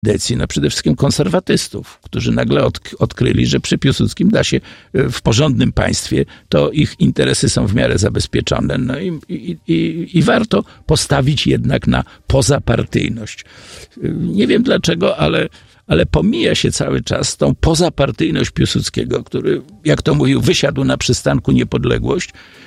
decyzji, no przede wszystkim konserwatystów, którzy nagle odkryli, że przy Piłsudskim da się w porządnym państwie, to ich interesy są w miarę zabezpieczone. No i warto postawić jednak na pozapartyjność. Nie wiem dlaczego, ale pomija się cały czas tą pozapartyjność Piłsudskiego, który, jak to mówił, wysiadł na przystanku Niepodległość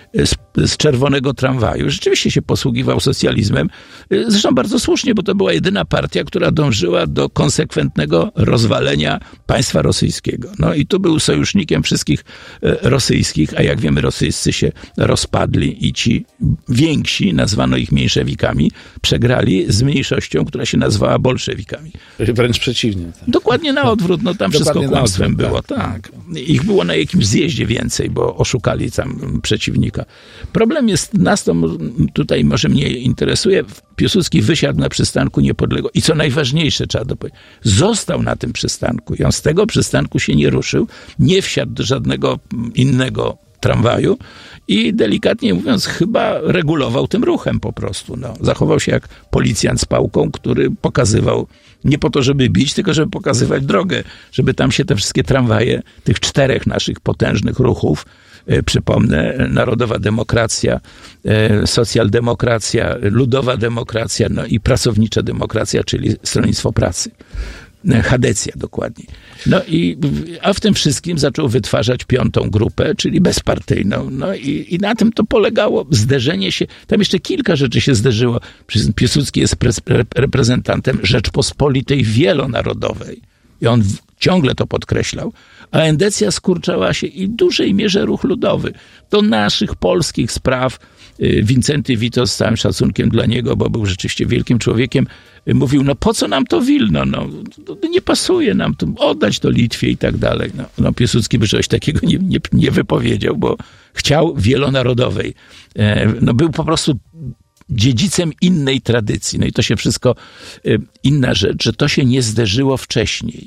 z czerwonego tramwaju. Rzeczywiście się posługiwał socjalizmem. Zresztą bardzo słusznie, bo to była jedyna partia, która dążyła do konsekwentnego rozwalenia państwa rosyjskiego. No i tu był sojusznikiem wszystkich rosyjskich, a jak wiemy, rosyjscy się rozpadli i ci więksi, nazwano ich mniejszewikami, przegrali z mniejszością, która się nazwała bolszewikami. Wręcz przeciwnie. Tak. Dokładnie na odwrót, no tam wszystko kłamstwem było, tak. Ich było na jakimś zjeździe więcej, bo oszukali tam przeciwnika. Problem jest, nas to tutaj może mnie interesuje, Piłsudski wysiadł na przystanku Niepodległości i co najważniejsze, trzeba to powiedzieć, został na tym przystanku i on z tego przystanku się nie ruszył, nie wsiadł do żadnego innego tramwaju i delikatnie mówiąc chyba regulował tym ruchem po prostu. No, zachował się jak policjant z pałką, który pokazywał nie po to, żeby bić, tylko żeby pokazywać drogę, żeby tam się te wszystkie tramwaje, tych 4 naszych potężnych ruchów, przypomnę, Narodowa Demokracja, Socjaldemokracja, Ludowa Demokracja, no i Pracownicza Demokracja, czyli Stronnictwo Pracy. Chadecja dokładnie. No a w tym wszystkim zaczął wytwarzać 5. grupę, czyli bezpartyjną. No i na tym to polegało. Zderzenie się, tam jeszcze kilka rzeczy się zderzyło. Piłsudski jest reprezentantem Rzeczpospolitej wielonarodowej. I on ciągle to podkreślał. A endecja skurczała się i w dużej mierze ruch ludowy. Do naszych polskich spraw Wincenty Witos, z całym szacunkiem dla niego, bo był rzeczywiście wielkim człowiekiem, mówił, no po co nam to Wilno? No, nie pasuje nam to, oddać to Litwie i tak dalej. No Piłsudski by czegoś takiego nie wypowiedział, bo chciał wielonarodowej. No był po prostu dziedzicem innej tradycji. No i to się wszystko, inna rzecz, że to się nie zderzyło wcześniej.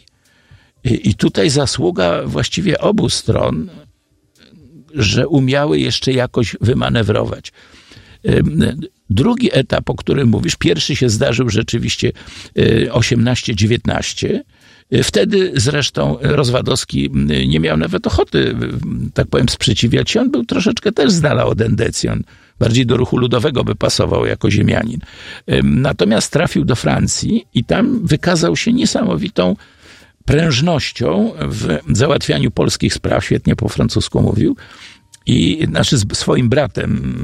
I tutaj zasługa właściwie obu stron, że umiały jeszcze jakoś wymanewrować. Drugi etap, o którym mówisz, pierwszy się zdarzył rzeczywiście 18-19. Wtedy zresztą Rozwadowski nie miał nawet ochoty, tak powiem, sprzeciwiać się. On był troszeczkę też z dala od endecji. On bardziej do ruchu ludowego by pasował jako ziemianin. Natomiast trafił do Francji i tam wykazał się niesamowitą prężnością w załatwianiu polskich spraw. Świetnie po francusku mówił. I swoim bratem,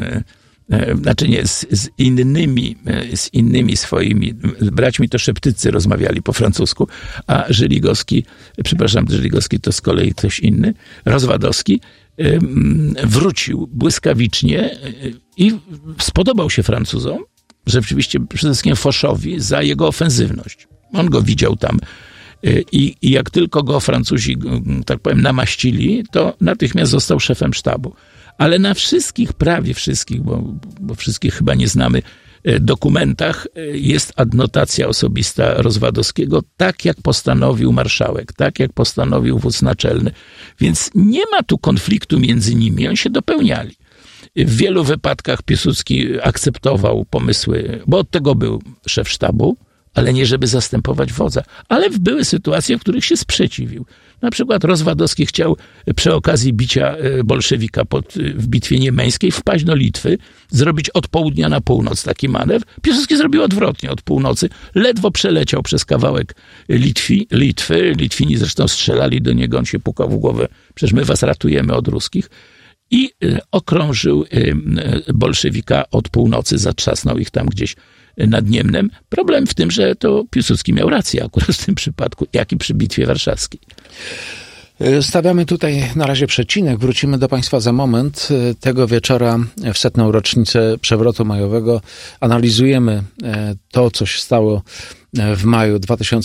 z innymi swoimi braćmi to szeptycy rozmawiali po francusku, a Żeligowski to z kolei ktoś inny, Rozwadowski, wrócił błyskawicznie i spodobał się Francuzom, rzeczywiście przede wszystkim Foszowi, za jego ofensywność. On go widział tam i jak tylko go Francuzi, tak powiem, namaścili, to natychmiast został szefem sztabu. Ale na wszystkich, prawie wszystkich, bo wszystkich chyba nie znamy, dokumentach jest adnotacja osobista Rozwadowskiego, tak jak postanowił marszałek, tak jak postanowił wódz naczelny. Więc nie ma tu konfliktu między nimi, oni się dopełniali. W wielu wypadkach Piłsudski akceptował pomysły, bo od tego był szef sztabu, ale nie żeby zastępować wodza. Ale były sytuacje, w których się sprzeciwił. Na przykład Rozwadowski chciał przy okazji bicia bolszewika w bitwie niemeńskiej wpaść do Litwy, zrobić od południa na północ taki manewr. Piłsudski zrobił odwrotnie, od północy. Ledwo przeleciał przez kawałek Litwy. Litwini zresztą strzelali do niego, on się pukał w głowę. Przecież my was ratujemy od ruskich. I okrążył bolszewika od północy, zatrzasnął ich tam gdzieś nad Niemnem. Problem w tym, że to Piłsudski miał rację akurat w tym przypadku, jak i przy Bitwie Warszawskiej. Stawiamy tutaj na razie przecinek. Wrócimy do Państwa za moment. Tego wieczora w 100. rocznicę przewrotu majowego analizujemy to, co się stało w maju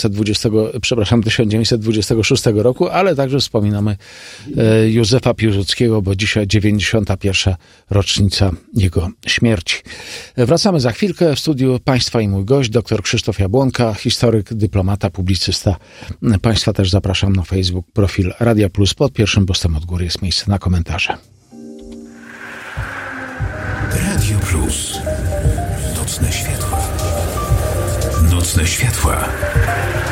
1926 roku, ale także wspominamy Józefa Piłsudskiego, bo dzisiaj 91. rocznica jego śmierci. Wracamy za chwilkę. W studiu Państwa i mój gość, dr Krzysztof Jabłonka, historyk, dyplomata, publicysta. Państwa też zapraszam na Facebook, profil Radia Plus. Pod pierwszym postem od góry jest miejsce na komentarze. Radio Plus. Nocne światła. Nocne światła.